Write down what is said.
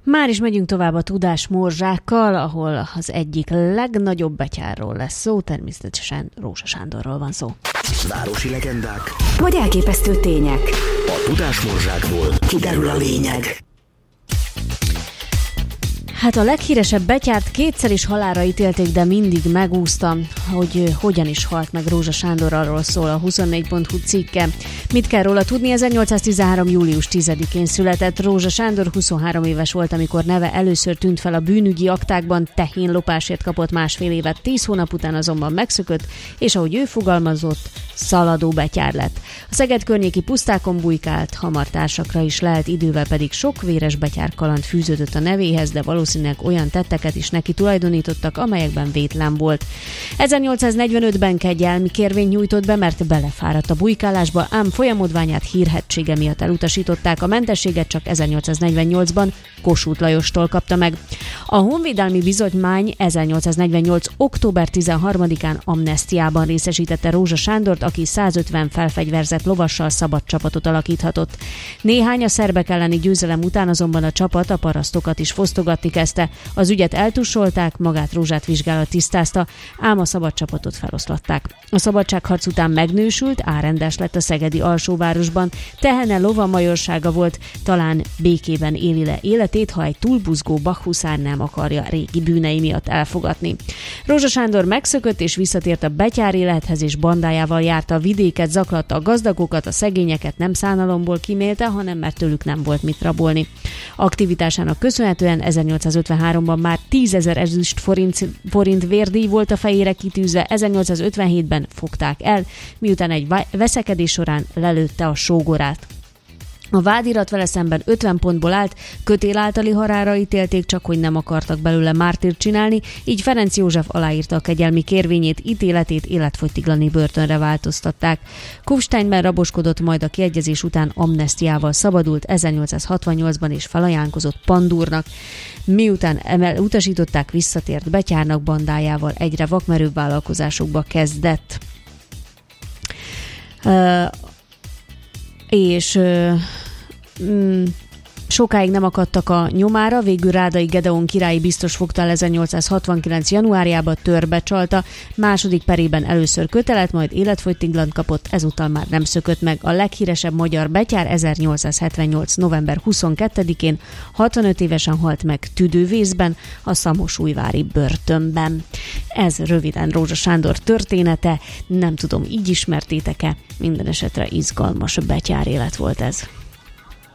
Már is megyünk tovább a tudásmorzsákkal, ahol az egyik legnagyobb betyárról lesz szó, természetesen Rózsa Sándorról van szó. Városi legendák vagy elképesztő tények. A tudásmorzsákból kiderül a lényeg. Hát a leghíresebb betyárt kétszer is halálra ítélték, de mindig megúszta, hogy hogyan is halt meg Rózsa Sándor, arról szól a 24.hu cikke. Mit kell róla tudni? 1813. július 10-én született. Rózsa Sándor 23 éves volt, amikor neve először tűnt fel a bűnügyi aktákban, tehénlopásért kapott másfél évet, 10 hónap után azonban megszökött, és ahogy ő fogalmazott, szaladó betyár lett. A Szeged környéki pusztákon bujkált, hamar társakra is lelt, idővel pedig sok véres betyárkaland fűződött a nevéhez, de valószínűleg olyan tetteket is neki tulajdonítottak, amelyekben vétlen volt. 1845-ben kegyelmi kérvényt nyújtott be, mert belefáradt a bujkálásba, ám folyamodványát hírhedtsége miatt elutasították, a mentességet csak 1848-ban Kossuth Lajostól kapta meg. A Honvédelmi Bizottmány 1848. október 13-án amnesztiában részesítette Rózsa Sándort, aki 150 felfegyverzett lovassal szabad csapatot alakíthatott. Néhány a szerbek elleni győzelem után azonban a csapat a parasztokat is fosztogatni kezdte. Az ügyet eltussolták, magát Rózsát vizsgálat tisztázta, ám a szabad csapatot feloszlatták. A szabadságharc után megnősült, árendás lett a szegedi alsóvárosban, tehene lovamajorsága volt, talán békében éli le életét, ha egy túlbuzgó Bach-huszár nem akarja régi bűnei miatt elfogatni. Rózsa Sándor megszökött és visszatért a betyár élethez, és bandájával járta a vidéket, zaklatta a gazdagokat, a szegényeket nem szánalomból kímélte, hanem mert tőlük nem volt mit rabolni. Aktivitásának köszönhetően 1853-ban már 10 000 ezüst forint vérdíj volt a fejére kitűzve, 1857-ben fogták el, miután egy veszekedés során lelőtte a sógorát. A vádirat vele szemben 50 pontból állt, kötél általi halálra ítélték, csak hogy nem akartak belőle mártírt csinálni, így Ferenc József aláírta a kegyelmi kérvényét, ítéletét életfogytiglani börtönre változtatták. Kufsteinben raboskodott, majd a kiegyezés után amnesztiával szabadult 1868-ban és felajánlkozott Pandúrnak. Miután utasították, visszatért betyárnak, bandájával egyre vakmerőbb vállalkozásokba kezdett. És sokáig nem akadtak a nyomára, végül Rádai Gedeon királyi biztos fogta el 1869. januárjában, törbe csalta, második perében először kötelet, majd életfogytiglant kapott, ezúttal már nem szökött meg. A leghíresebb magyar betyár 1878. november 22-én 65 évesen halt meg tüdővészben, a szamosújvári börtönben. Ez röviden Rózsa Sándor története, nem tudom, így ismertétek-e, minden esetre izgalmas betyár élet volt ez.